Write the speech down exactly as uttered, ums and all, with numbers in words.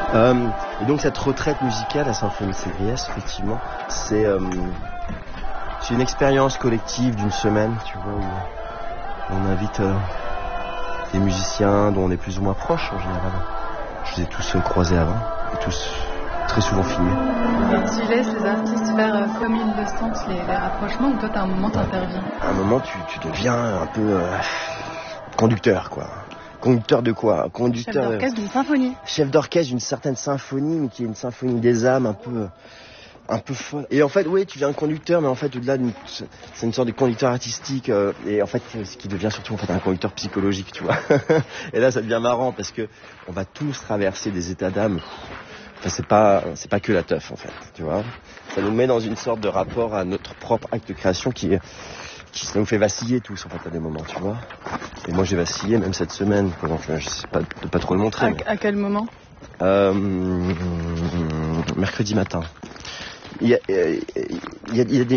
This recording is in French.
Euh, et donc cette retraite musicale à Symphonie de Ségriès, effectivement, c'est euh, c'est une expérience collective d'une semaine, tu vois, où on invite euh, des musiciens dont on est plus ou moins proches en général. Je les ai tous euh, croisés avant, et tous très souvent filmés. Et tu laisses les artistes faire euh, comme ils le sentent, les, les rapprochements, ou toi, à un moment, t'interviens? À un moment, tu, tu deviens un peu euh, conducteur, quoi. Conducteur de quoi? Conducteur. Chef d'orchestre d'une symphonie. Chef d'orchestre d'une certaine symphonie, mais qui est une symphonie des âmes un peu, un peu folle. Et en fait, oui, tu deviens conducteur, mais en fait, au-delà, d'une, c'est une sorte de conducteur artistique, euh, et en fait, ce qui devient surtout en fait un conducteur psychologique, tu vois. Et là, ça devient marrant parce que on va tous traverser des états d'âme. Enfin, c'est pas, c'est pas que la teuf, en fait, tu vois. Ça nous met dans une sorte de rapport à notre propre acte de création qui est, qui ça nous fait vaciller tous, en fait, à des moments, tu vois. Et moi, j'ai vacillé même cette semaine, donc je sais pas, de pas trop le montrer. À, mais... à quel moment? euh, Mercredi matin. Il y a, il y a, il y a des